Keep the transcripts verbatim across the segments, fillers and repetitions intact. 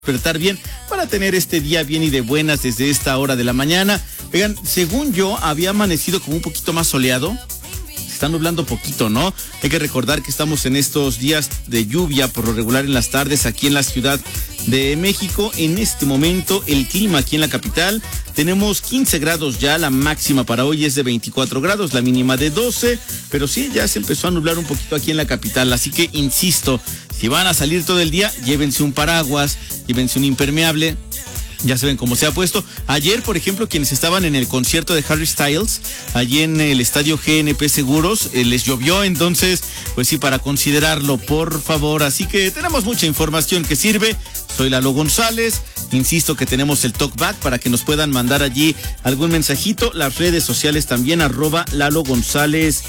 Despertar bien para tener este día bien y de buenas desde esta hora de la mañana. Oigan, según yo, había amanecido como un poquito más soleado. Se está nublando poquito, ¿no? Hay que recordar que estamos en estos días de lluvia por lo regular en las tardes aquí en la Ciudad de México. En este momento el clima aquí en la capital, tenemos quince grados ya, la máxima para hoy es de veinticuatro grados, la mínima de doce, pero sí, ya se empezó a nublar un poquito aquí en la capital, así que insisto, si van a salir todo el día, llévense un paraguas, llévense un impermeable. Ya saben cómo se ha puesto. Ayer, por ejemplo, quienes estaban en el concierto de Harry Styles, allí en el estadio G N P Seguros, eh, les llovió, entonces, pues sí, para considerarlo, por favor. Así que tenemos mucha información que sirve. Soy Lalo González. Insisto que tenemos el talkback para que nos puedan mandar allí algún mensajito. Las redes sociales también, arroba Lalo González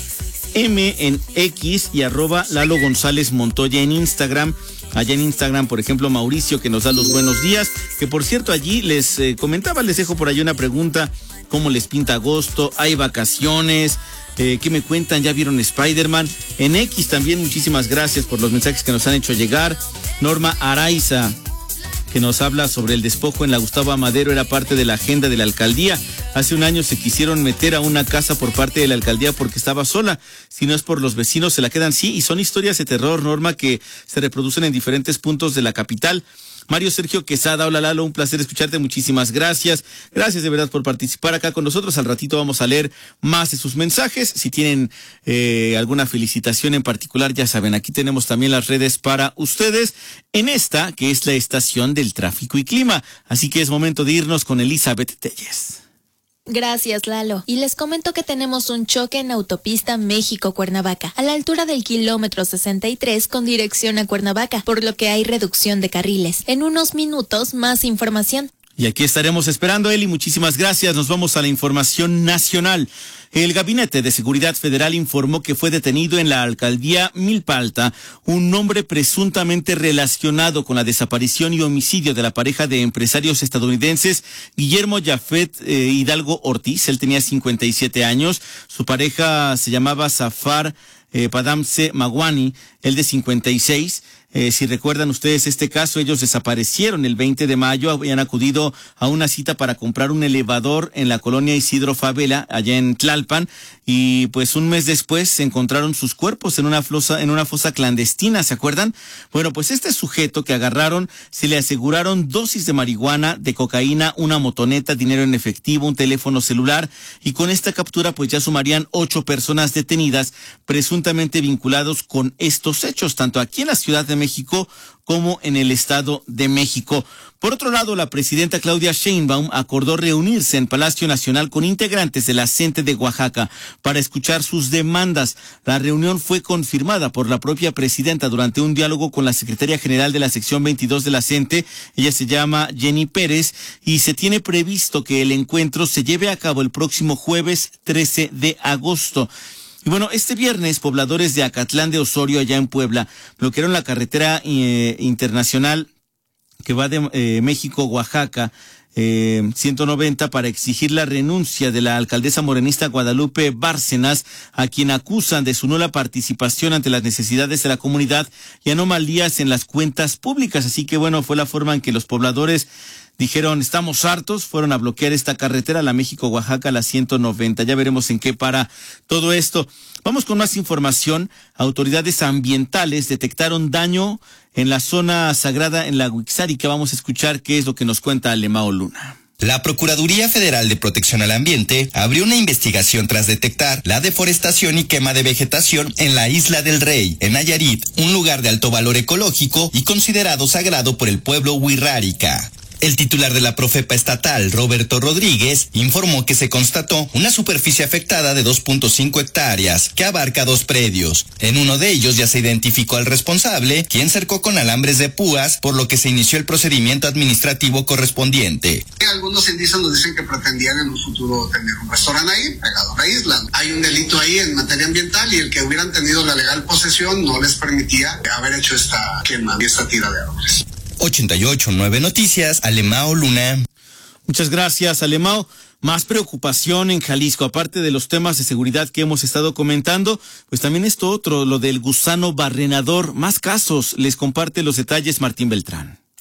M en X y arroba Lalo González Montoya en Instagram. Allá en Instagram, por ejemplo, Mauricio, que nos da los buenos días, que por cierto allí les eh, comentaba, les dejo por ahí una pregunta, ¿cómo les pinta agosto? ¿Hay vacaciones? Eh, ¿Qué me cuentan? ¿Ya vieron Spider-Man? En X también, muchísimas gracias por los mensajes que nos han hecho llegar. Norma Araiza, que nos habla sobre el despojo en la Gustavo Amadero, era parte de la agenda de la alcaldía. Hace un año se quisieron meter a una casa por parte de la alcaldía porque estaba sola. Si no es por los vecinos, se la quedan. Sí, y son historias de terror, Norma, que se reproducen en diferentes puntos de la capital. Mario Sergio Quesada, hola Lalo, un placer escucharte, muchísimas gracias. Gracias de verdad por participar acá con nosotros. Al ratito vamos a leer más de sus mensajes. Si tienen eh, alguna felicitación en particular, ya saben, aquí tenemos también las redes para ustedes en esta, que es la estación del tráfico y clima. Así que es momento de irnos con Elizabeth Telles. Gracias, Lalo. Y les comento que tenemos un choque en autopista México-Cuernavaca, a la altura del kilómetro sesenta y tres con dirección a Cuernavaca, por lo que hay reducción de carriles. En unos minutos, más información. Y aquí estaremos esperando, Eli. Muchísimas gracias. Nos vamos a la información nacional. El Gabinete de Seguridad Federal informó que fue detenido en la alcaldía Milpa Alta un hombre presuntamente relacionado con la desaparición y homicidio de la pareja de empresarios estadounidenses Guillermo Yafet eh, Hidalgo Ortiz. Él tenía cincuenta y siete años. Su pareja se llamaba Zafar eh, Padamse Maguani, él de cincuenta y seis. Eh, si recuerdan ustedes este caso, ellos desaparecieron el veinte de mayo, habían acudido a una cita para comprar un elevador en la colonia Isidro Favela, allá en Tlalpan, y pues un mes después se encontraron sus cuerpos en una fosa, en una fosa clandestina, ¿se acuerdan? Bueno, pues este sujeto que agarraron, se le aseguraron dosis de marihuana, de cocaína, una motoneta, dinero en efectivo, un teléfono celular, y con esta captura pues ya sumarían ocho personas detenidas, presuntamente vinculados con estos hechos, tanto aquí en la Ciudad de México como en el Estado de México. Por otro lado, la presidenta Claudia Sheinbaum acordó reunirse en Palacio Nacional con integrantes de la CENTE de Oaxaca para escuchar sus demandas. La reunión fue confirmada por la propia presidenta durante un diálogo con la secretaria general de la sección veintidós de la CENTE. Ella se llama Jenny Pérez y se tiene previsto que el encuentro se lleve a cabo el próximo jueves trece de agosto. Y bueno, este viernes, pobladores de Acatlán de Osorio, allá en Puebla, bloquearon la carretera eh, internacional que va de eh, México a Oaxaca, eh, ciento noventa, para exigir la renuncia de la alcaldesa morenista Guadalupe Bárcenas, a quien acusan de su nula participación ante las necesidades de la comunidad y anomalías en las cuentas públicas. Así que bueno, fue la forma en que los pobladores dijeron, estamos hartos, fueron a bloquear esta carretera, la México-Oaxaca, la ciento noventa. Ya veremos en qué para todo esto. Vamos con más información. Autoridades ambientales detectaron daño en la zona sagrada en la Huixárica. Vamos a escuchar qué es lo que nos cuenta Alemao Luna. La Procuraduría Federal de Protección al Ambiente abrió una investigación tras detectar la deforestación y quema de vegetación en la Isla del Rey, en Nayarit, un lugar de alto valor ecológico y considerado sagrado por el pueblo Huirrárica. El titular de la Profepa estatal, Roberto Rodríguez, informó que se constató una superficie afectada de dos punto cinco hectáreas, que abarca dos predios. En uno de ellos ya se identificó al responsable, quien cercó con alambres de púas, por lo que se inició el procedimiento administrativo correspondiente. Algunos indígenas nos dicen que pretendían en un futuro tener un restaurante ahí, pegado a la isla. Hay un delito ahí en materia ambiental y el que hubieran tenido la legal posesión no les permitía haber hecho esta quema y esta tira de árboles. ochenta y ocho nueve Noticias, Alemao Luna. Muchas gracias, Alemao. Más preocupación en Jalisco, aparte de los temas de seguridad que hemos estado comentando, pues también esto otro, lo del gusano barrenador. Más casos, les comparte los detalles Martín Beltrán.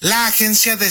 La Agencia de